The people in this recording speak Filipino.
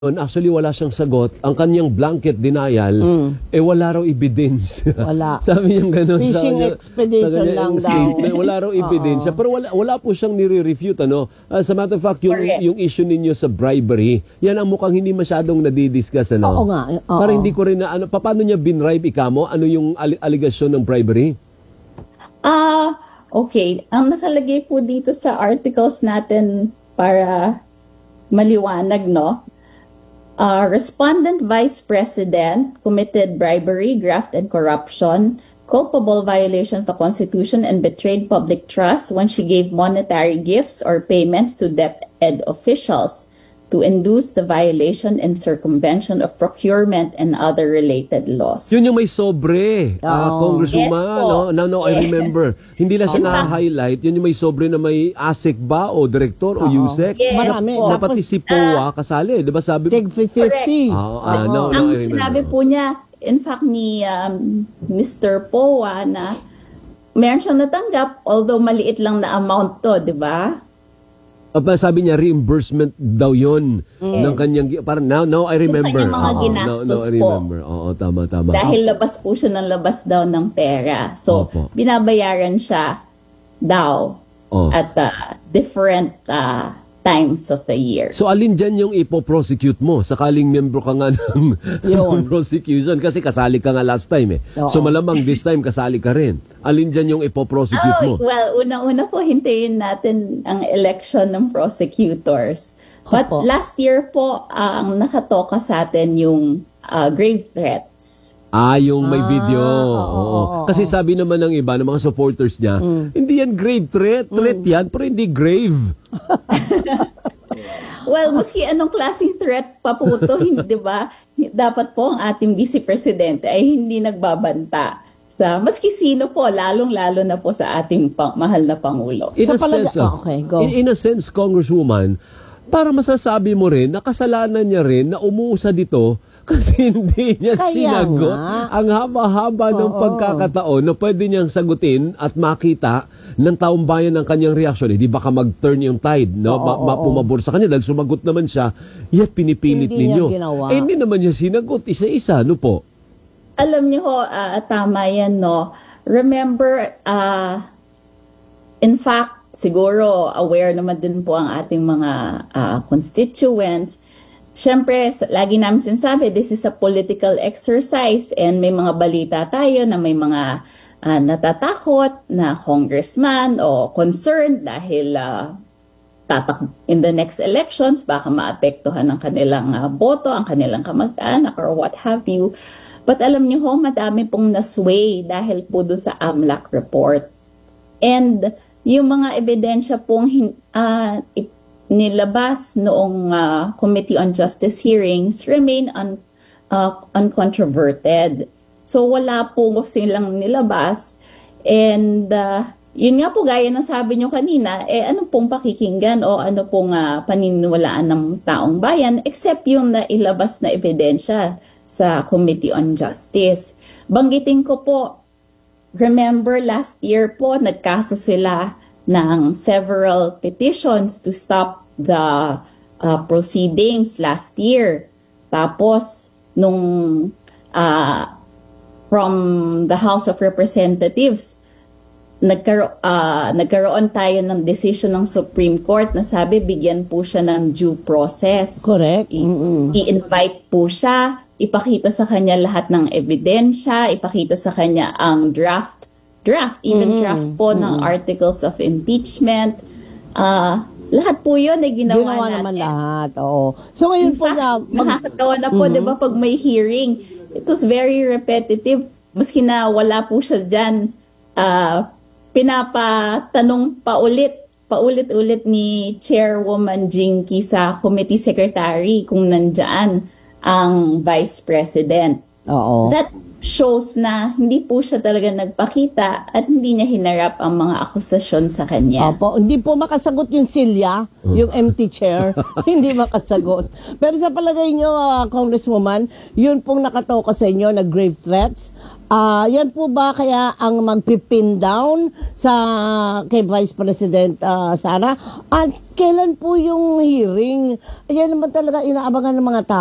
Actually, wala siyang sagot. Ang kanyang blanket denial, wala raw evidence. Wala. Sabi niya gano'n. Fishing expedition lang daw. Wala raw ebidensya. Pero wala po siyang nire-refute. Ano? As a matter of fact, yung issue ninyo sa bribery, yan ang mukhang hindi masyadong nadidiscuss. Ano? Oo nga. Oo. Para hindi ko rin na, paano niya binribe ikamo? Ano yung aligasyon ng bribery? Okay. Ang nakalagay po dito sa articles natin para maliwanag, no? Respondent Vice President committed bribery, graft, and corruption, culpable violation of the Constitution, and betrayed public trust when she gave monetary gifts or payments to DepEd officials to induce the violation and circumvention of procurement and other related laws. Yun yung may sobre, Congresswoman. Yes po. No, I remember. Hindi lang siya na-highlight. Yun yung may sobre na may ASEC ba o direktor o USEC. Yes, marami. po. Pati si POA kasali. Di ba sabi? Tig 50. No, Ang I remember. sinabi po niya, in fact, ni Mr. POA na meron siyang natanggap, although maliit lang na amount to, di ba? Sabi niya reimbursement daw yun ng kanyang parang now I remember. kanyang mga ginastos now I remember. Oo, tama. Dahil labas po siya ng labas daw ng pera. So, Opo. binabayaran siya daw at different times of the year. So alin dyan yung ipoprosecute mo? Sakaling membro ka nga ng prosecution kasi kasali ka nga last time eh. Oo. So malamang this time kasali ka rin. Alin dyan yung ipoprosecute mo? Well, unang-una po hintayin natin ang election ng prosecutors. But Opo. last year po, ang nakatoka sa atin yung grave threats. Yung may video. Oo. Kasi sabi naman ng iba, ng mga supporters niya, hindi yan grave threat. Threat yan, pero hindi grave. Well, maski anong klaseng threat pa po ito, di ba? Dapat po ang ating vice presidente ay hindi nagbabanta sa maski sino po, lalong-lalo na po sa ating mahal na Pangulo. In So, a sense, okay, go. in a sense, Congresswoman, para masasabi mo rin na kasalanan niya rin na umuusad dito kasi hindi niya Kaya sinagot nga. ang haba-haba ng pagkakataon na pwede niyang sagutin at makita ng taong bayan ng kanyang reaksyon. Hindi baka mag-turn yung tide, no? Pumabor sa kanya dahil sumagot naman siya, yet pinipilit Hindi ninyo. niya ginawa. Hindi naman niya sinagot isa-isa, no po? Alam niyo ho, tama yan, no? Remember, in fact, siguro aware naman din po ang ating mga constituents. Siyempre, lagi namin sinasabi, this is a political exercise and may mga balita tayo na may mga natatakot na congressman o concerned dahil in the next elections, baka maapektuhan ang kanilang boto, ang kanilang kamag-anak or what have you. But alam niyo ho, madami pong nasway dahil po doon sa AMLAC report. And yung mga ebidensya pong nilabas noong Committee on Justice hearings remain uncontroverted. So wala po silang nilabas. And yun nga po, gaya ng sabi nyo kanina, ano pong pakikinggan o ano pong paniniwalaan ng taong bayan except yung nailabas na ebidensya sa Committee on Justice. Banggitin ko po, remember last year po, nagkaso sila ng several petitions to stop the proceedings last year. Tapos, from the House of Representatives, nagkaroon tayo ng decision ng Supreme Court na sabi bigyan po siya ng due process. Correct. I-invite po siya, ipakita sa kanya lahat ng ebidensya, ipakita sa kanya ang draft po ng articles of impeachment. Lahat po yun ay ginawa natin. naman lahat, oo. So ngayon po nakakatawa na po, di ba, pag may hearing, it was very repetitive. Maski na wala po siya dyan, pinapatanong paulit-ulit ni Chairwoman Jinky sa Committee Secretary kung nandyan ang Vice President. Oo. That shows na hindi po siya talaga nagpakita at hindi niya hinarap ang mga akusasyon sa kanya. Opo, hindi po makasagot yung Silya, yung empty chair. Hindi makasagot. Pero sa palagay nyo, Congresswoman, yun pong nakatoka sa inyo na grave threats. Yan po ba kaya ang magpipin down sa kay Vice President Sara? At kailan po yung hearing? Yan naman talaga inaabangan ng mga tao.